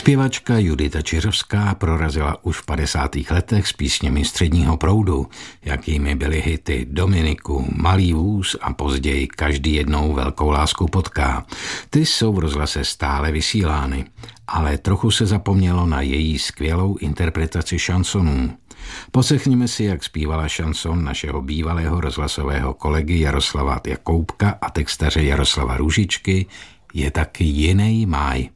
Zpěvačka Judita Čiřovská prorazila už v 50. letech s písněmi středního proudu, jakými byly hity Dominiku, Malý vůz a později Každý jednou velkou lásku potká. Ty jsou v rozhlase stále vysílány, ale trochu se zapomnělo na její skvělou interpretaci šansonů. Poslechněme si, jak zpívala šanson našeho bývalého rozhlasového kolegy Jaroslava Jakoubka a textaře Jaroslava Růžičky Je taky jinej máj.